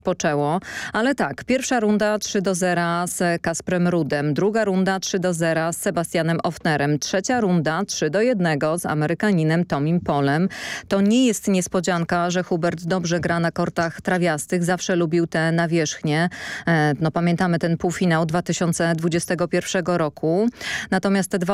poczęło, ale tak, pierwsza runda 3-0 z Kasprem Rudem, druga runda 3-0 z Sebastianem Ofnerem, trzecia runda 3-1 z Amerykaninem Tomim Polem. To nie jest niespodzianka, że Hubert dobrze gra na kortach trawiastych, zawsze lubił te nawierzchnie. No pamiętamy ten półfinał 2021 roku. Natomiast te dwa